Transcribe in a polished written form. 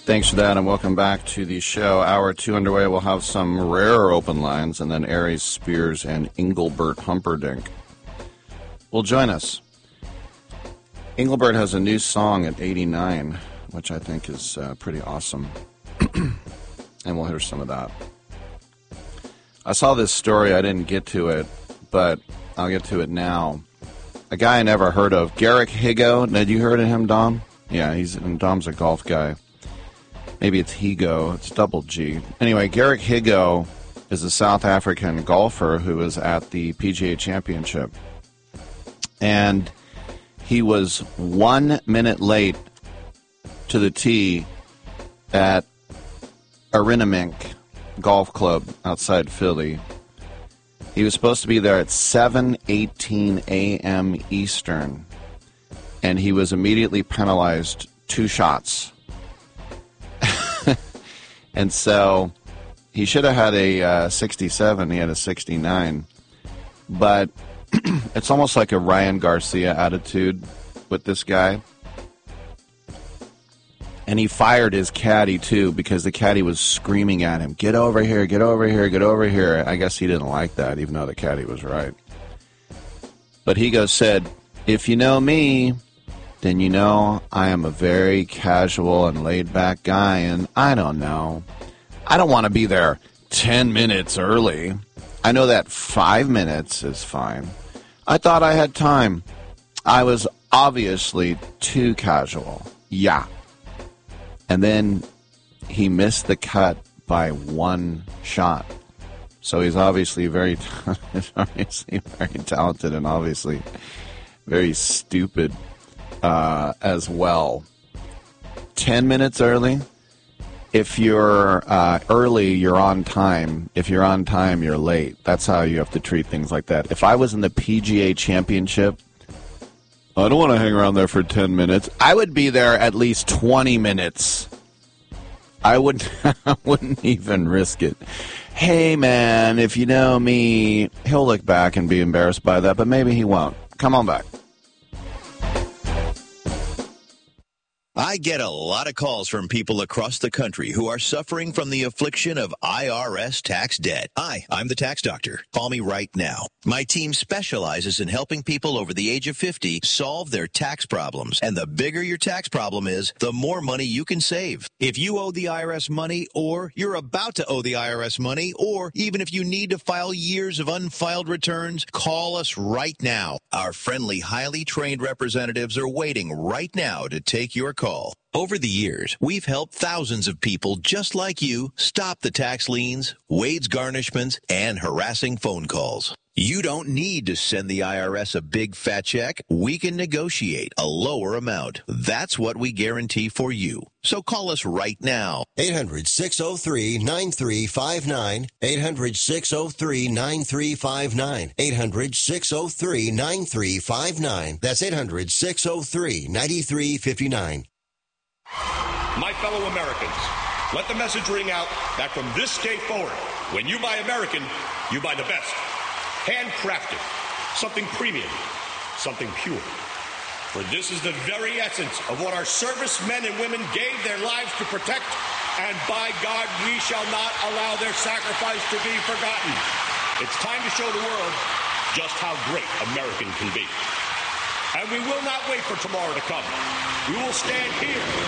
Thanks for that, and welcome back to the show. Hour 2 underway. We'll have some rare open lines, and then Aries Spears and Engelbert Humperdinck will join us. Engelbert has a new song at 89, which I think is pretty awesome, and we'll hear some of that. I saw this story. I didn't get to it, but I'll get to it now. A guy I never heard of, Garrick Higo. Had you heard of him, Dom? Yeah, Dom's a golf guy. Maybe it's Higo. It's double G. Anyway, Garrick Higo is a South African golfer who was at the PGA Championship. And he was 1 minute late to the tee at Arinamink Golf Club outside Philly. He was supposed to be there at 7:18 a.m. Eastern, and he was immediately penalized 2 shots. And so he should have had a 67. He had a 69. But it's almost like a Ryan Garcia attitude with this guy. And he fired his caddy, too, because the caddy was screaming at him, get over here, get over here, get over here. I guess he didn't like that, even though the caddy was right. But Higo said, if you know me, then you know I am a very casual and laid-back guy, and I don't know. I don't want to be there 10 minutes early. I know that 5 minutes is fine. I thought I had time. I was obviously too casual. Yeah. And then he missed the cut by 1 shot. So he's obviously very talented and obviously very stupid as well. 10 minutes early. If you're early, you're on time. If you're on time, you're late. That's how you have to treat things like that. If I was in the PGA Championship, I don't want to hang around there for 10 minutes. I would be there at least 20 minutes. I wouldn't even risk it. Hey, man, if you know me, he'll look back and be embarrassed by that, but maybe he won't. Come on back. I get a lot of calls from people across the country who are suffering from the affliction of IRS tax debt. Hi, I'm the tax doctor. Call me right now. My team specializes in helping people over the age of 50 solve their tax problems. And the bigger your tax problem is, the more money you can save. If you owe the IRS money, or you're about to owe the IRS money, or even if you need to file years of unfiled returns, call us right now. Our friendly, highly trained representatives are waiting right now to take your call. Over the years, we've helped thousands of people just like you stop the tax liens, wage garnishments, and harassing phone calls. You don't need to send the IRS a big fat check. We can negotiate a lower amount. That's what we guarantee for you. So call us right now. 800-603-9359. 800-603-9359. 800-603-9359. That's 800-603-9359. My fellow Americans, let the message ring out that from this day forward, when you buy American, you buy the best. Handcrafted, something premium, something pure. For this is the very essence of what our servicemen and women gave their lives to protect, and by God, we shall not allow their sacrifice to be forgotten. It's time to show the world just how great American can be. And we will not wait for tomorrow to come. We will stand here